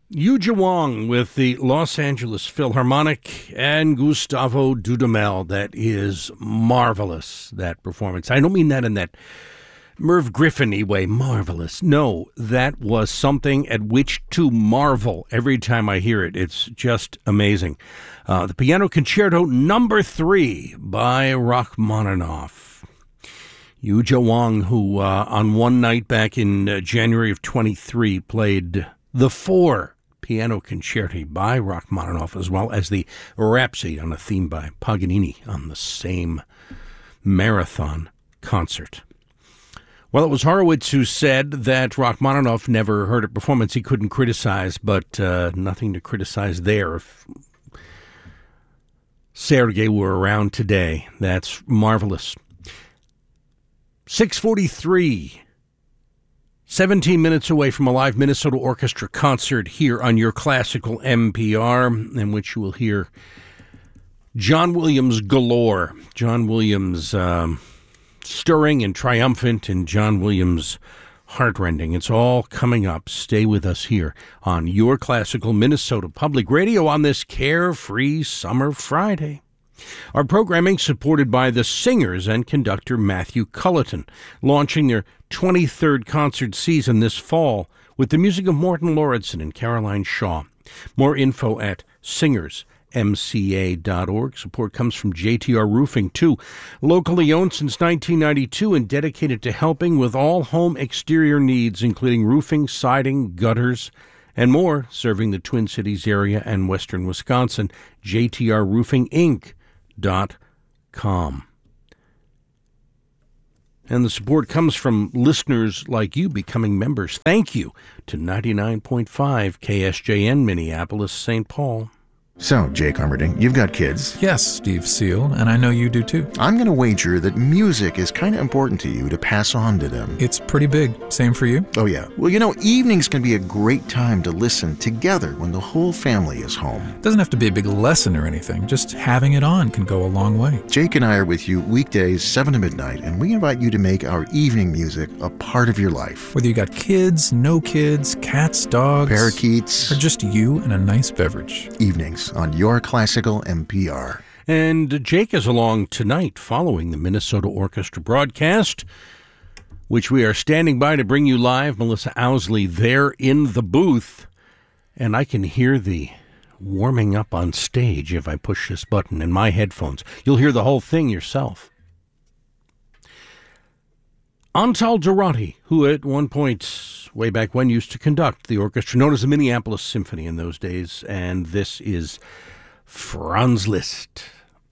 Yuja Wong with the Los Angeles Philharmonic and Gustavo Dudamel. That is marvelous, that performance. I don't mean that in that Merv Griffin-y way, marvelous. No, that was something at which to marvel every time I hear it. It's just amazing. The Piano Concerto No. 3 by Rachmaninoff. Yuja Wong, who on one night back in January of 23 played the 4 piano concerti by Rachmaninoff, as well as the Rhapsody on a theme by Paganini on the same marathon concert. Well, it was Horowitz who said that Rachmaninoff never heard a performance he couldn't criticize, but nothing to criticize there. If Sergei were around today, that's marvelous. 6:43. 17 minutes away from a live Minnesota Orchestra concert here on your classical NPR, in which you will hear John Williams galore. John Williams stirring and triumphant, and John Williams heartrending. It's all coming up. Stay with us here on your classical Minnesota Public Radio on this carefree summer Friday. Our programming supported by the singers and conductor Matthew Culleton, launching their 23rd concert season this fall with the music of Morton Lauridsen and Caroline Shaw. More info at singersmca.org. Support comes from JTR Roofing, too. Locally owned since 1992 and dedicated to helping with all home exterior needs, including roofing, siding, gutters, and more, serving the Twin Cities area and western Wisconsin. JTRRoofingInc.com. And the support comes from listeners like you becoming members. Thank you to 99.5 KSJN Minneapolis, St. Paul. So, Jake Armerding, you've got kids. Yes, Steve Seal, and I know you do too. I'm going to wager that music is kind of important to you to pass on to them. It's pretty big. Same for you? Oh, yeah. Well, evenings can be a great time to listen together when the whole family is home. It doesn't have to be a big lesson or anything. Just having it on can go a long way. Jake and I are with you weekdays, 7 to midnight, and we invite you to make our evening music a part of your life. Whether you got kids, no kids, cats, dogs, parakeets, or just you and a nice beverage. Evenings on your classical NPR. And Jake is along tonight following the Minnesota Orchestra broadcast, which we are standing by to bring you live. Melissa Owsley there in the booth, and I can hear the warming up on stage if I push this button in my headphones. You'll hear the whole thing yourself. Antal Durrati, who at one point, way back when, used to conduct the orchestra known as the Minneapolis Symphony in those days, and this is Franz Liszt.